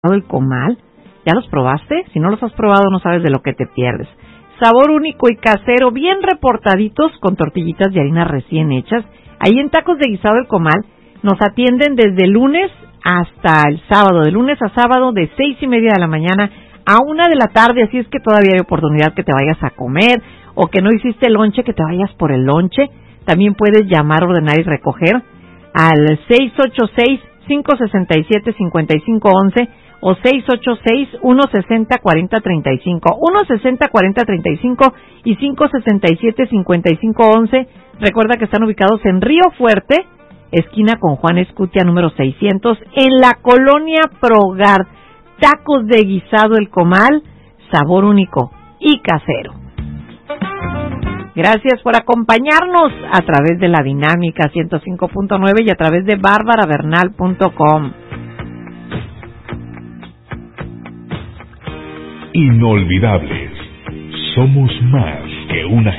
el comal. ¿Ya los probaste? Si no los has probado, no sabes de lo que te pierdes. Sabor único y casero, bien reportaditos con tortillitas de harina recién hechas. Ahí en Tacos de Guisado El Comal nos atienden desde lunes hasta el sábado, de lunes a sábado de 6:30 de la mañana a 1 de la tarde, así es que todavía hay oportunidad que te vayas a comer o que no hiciste lonche, que te vayas por el lonche. También puedes llamar, ordenar y recoger al 686-567-5511 o 686-160-4035, 160-4035 y 567-5511. Recuerda que están ubicados en Río Fuerte, esquina con Juan Escutia, número 600, en la colonia Progar. Tacos de Guisado El Comal, sabor único y casero. Gracias por acompañarnos a través de la Dinámica 105.9 y a través de barbarabernal.com. Inolvidables. Somos más que una